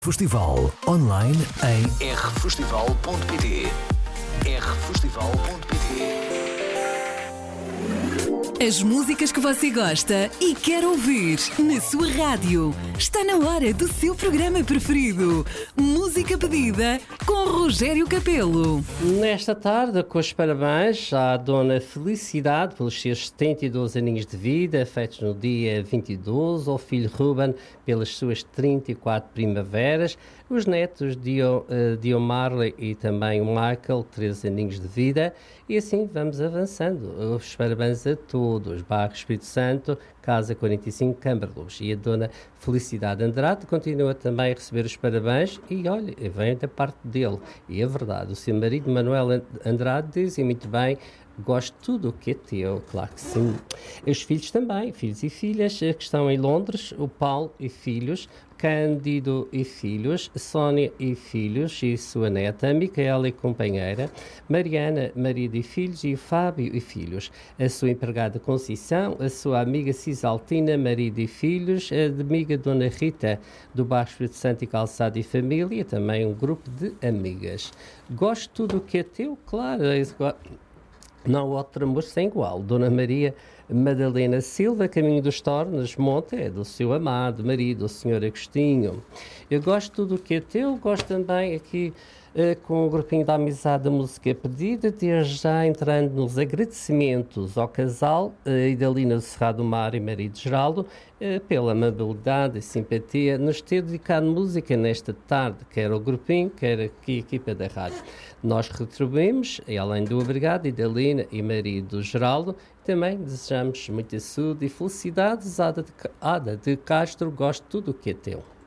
Festival online em rfestival.pt. rfestival.pt. As músicas que você gosta e quer ouvir na sua rádio. Está na hora do seu programa preferido. Música pedida com Rogério Capelo. Nesta tarde, com os parabéns à Dona Felicidade pelos seus 72 aninhos de vida, feitos no dia 22, ao filho Ruben pelas suas 34 primaveras, os netos Dio Marley e também o Michael, 13 aninhos de vida, e assim vamos avançando. Os parabéns a todos. Bairro Espírito Santo, Casa 45, Câmara Luz. E a Dona Felicidade Andrade continua também a receber os parabéns e, olha, vem da parte dele. E é verdade, o seu marido Manuel Andrade diz, e muito bem, gosto de tudo o que é teu, claro que sim. Os filhos também, filhos e filhas que estão em Londres, o Paulo e filhos, Cândido e filhos, Sónia e filhos e sua neta, a Micaela e companheira, Mariana, marido e filhos e o Fábio e filhos, a sua empregada Conceição, a sua amiga Cisaltina, marido e filhos, a amiga Dona Rita, do Bairro Espírito Santo e Calçado e Família, também um grupo de amigas. Gosto de tudo o que é teu, claro, não outro amor sem igual. Dona Maria Madalena Silva, Caminho dos Tornos, Monte, é do seu amado marido, o Sr. Agostinho. Eu gosto de tudo o que é teu, gosto também aqui com o grupinho da amizade da música pedida, desde já entrando nos agradecimentos ao casal Idalina Cerrado Mar e marido Geraldo, pela amabilidade e simpatia nos ter dedicado música nesta tarde, quer o grupinho, quer aqui a equipa da rádio. Nós retribuímos, e além do obrigado, Idalina e marido Geraldo, também desejamos muita saúde e felicidades. Ada de Castro, gosto de tudo o que é teu.